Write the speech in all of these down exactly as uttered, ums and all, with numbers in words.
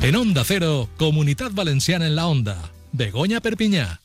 En Onda Cero, Comunitat Valenciana en la Onda. Begoña Perpinyà.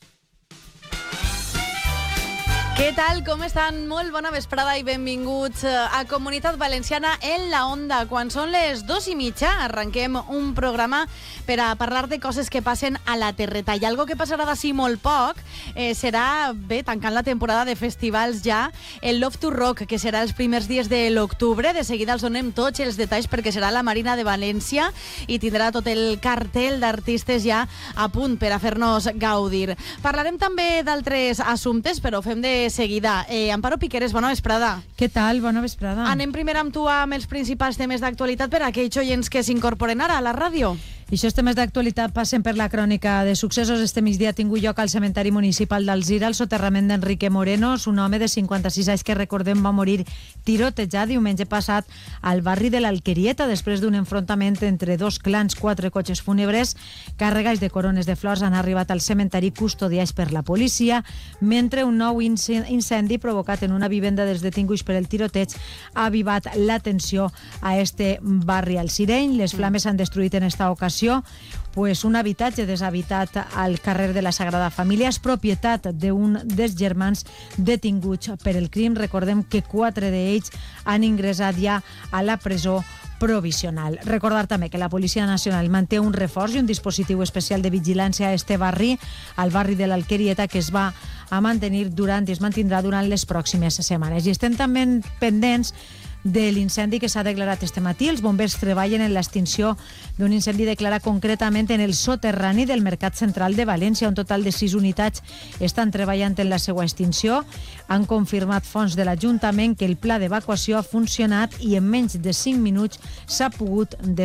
Què tal? Com estan? Molt bona vesprada i benvinguts a Comunitat Valenciana en la Onda. Quan són les dos i mitja arrenquem un programa per a parlar de coses que passen a la terreta. I algo que passarà d'ací molt poc eh, serà, bé, tancant la temporada de festivals ja, el Love to Rock, que serà els primers dies de l'octubre. De seguida els donem tots els detalls perquè serà la Marina de València i tindrà tot el cartel d'artistes ja a punt per a fer-nos gaudir. Parlarem també d'altres assumptes, però ho fem de seguida. Eh, Amparo Piqueres, bona vesprada. Què tal? Bona vesprada. Anem primer amb tu amb els principals temes d'actualitat per a aquells oients que s'incorporen ara a la ràdio. I aquests temes d'actualitat passen per la crònica de successos. Este migdia ha tingut lloc al cementeri municipal d'Alzira el soterrament d'Enrique Morenos, un home de cinquanta-sis anys que, recordem, va morir tirotejat diumenge passat al barri de l'Alquerieta després d'un enfrontament entre dos clans. Quatre cotxes fúnebres càrregues de corones de flors han arribat al cementeri custodiats per la policia, mentre un nou incendi provocat en una vivenda dels detinguts per el tiroteig ha avivat l'atenció a este barri alcireny. Les flames han destruït en esta ocasió pues un habitatge deshabitat al carrer de la Sagrada Família, és propietat d'un dels germans detinguts per el crim. Recordem que quatre d'ells han ingressat ja a la presó provisional. Recordar també que la Policia Nacional manté un reforç i un dispositiu especial de vigilància a este barri, al barri de l'Alquerieta, que es va a mantenir durant i es mantindrà durant les pròximes setmanes. I estem també pendents de l'incendi que s'ha declarat este matí. Els bombers treballen en l'extinció d'un incendi declarat concretament en el soterrani del Mercat Central de València. Un total de sis unitats estan treballant en la seva extinció. Han confirmat fonts de l'Ajuntament que el pla d'evacuació ha funcionat i en menys de cinc minuts s'ha pogut